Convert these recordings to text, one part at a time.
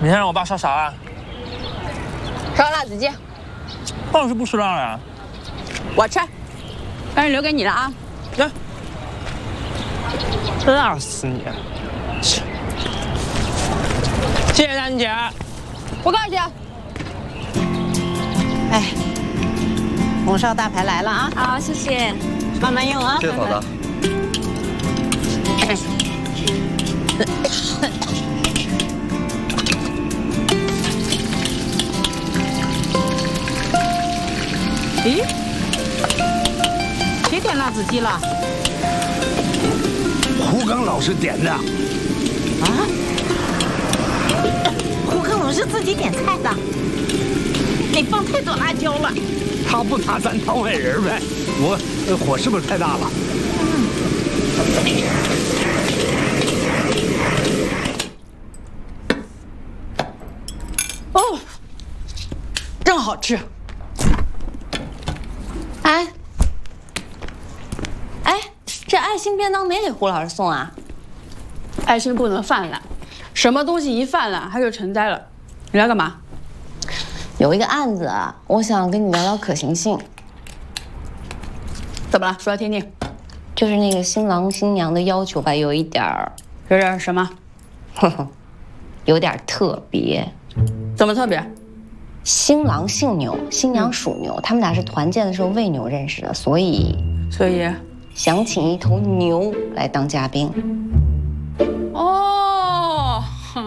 明天让我爸烧啥啊？ 烧辣子鸡。 爸我是不吃辣呀。 我吃，但是留给你了啊。 来，辣死你！谢谢丹姐。 不客气。哎，红烧大排来了啊！ 好，谢谢。 慢慢用啊。 谢谢嫂子。 咦，谁点辣子鸡了？ 胡刚老师点的。 啊？胡刚老师自己点菜的，你放太多辣椒了。 他不拿咱当外人呗。我火是不是太大了？ 哦，真好吃。 哎，这爱心便当没给胡老师送啊？ 爱心不能泛滥，什么东西一泛滥，它就成灾了。你来干嘛？ 有一个案子啊，我想跟你聊聊可行性。 怎么了？说来听听。 就是那个新郎新娘的要求吧，有点什么？ 呵呵，有点特别。 怎么特别？ 新郎姓牛，新娘属牛，他们俩是团建的时候喂牛认识的，所以想请一头牛来当嘉宾。 哦，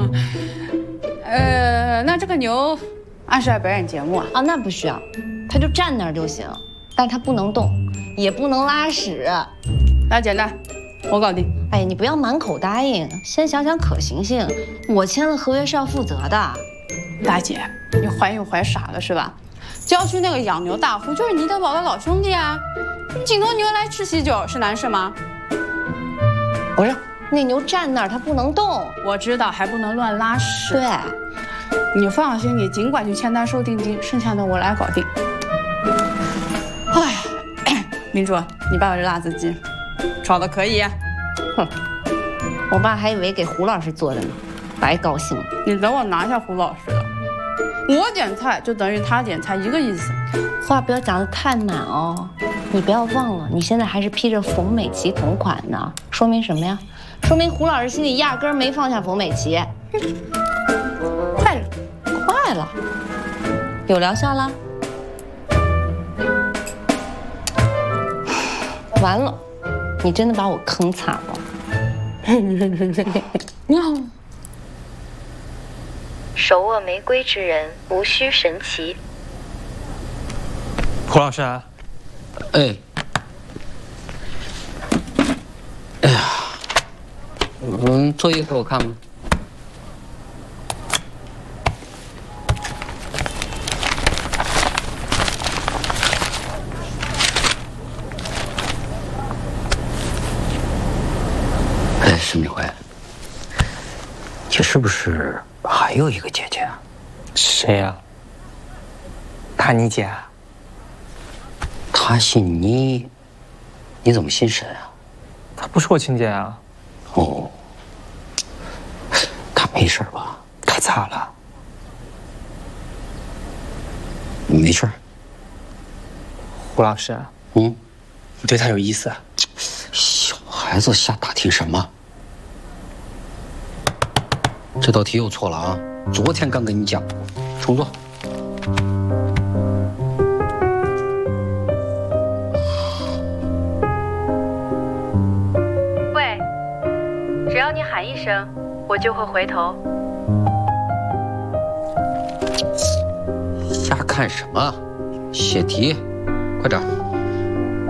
那这个牛按时来表演节目啊？ 啊，那不需要，他就站那儿就行，但他不能动，也不能拉屎。 那简单，我搞定。 哎，你不要满口答应，先想想可行性。我签了合约是要负责的。 大姐，你怀孕怀傻了是吧？郊区那个养牛大户就是倪德宝的老兄弟啊，你请头牛来吃喜酒是难事吗？ 不是，那牛站那儿它不能动。 我知道，还不能乱拉屎。 对， 你放心，你尽管去签单收定金，剩下的我来搞定。哎呀，明珠，你爸爸这辣子鸡炒的可以。 哼，我爸还以为给胡老师做的呢，白高兴了。 你等我拿下胡老师的，我点菜就等于他点菜一个意思。 话不要讲得太满哦。你不要忘了，你现在还是披着冯美琪同款呢，说明什么呀？说明胡老师心里压根儿没放下冯美琪。快了，有疗效了。完了，你真的把我坑惨了。 手握玫瑰之人，无需神奇。 胡老师啊， 哎呀，作业给我看吗？哎，沈明辉，你是不是还有一个姐姐啊？ 谁呀？她你姐啊？ 她姓倪，你怎么姓沈啊？ 她不是我亲姐啊。 哦，她没事吧？ 她咋了？ 没事。 胡老师， 你对她有意思啊？ 小孩子瞎打听什么？这道题又错了啊！昨天刚跟你讲，重做。 喂，只要你喊一声，我就会回头。 瞎看什么？写题，快点。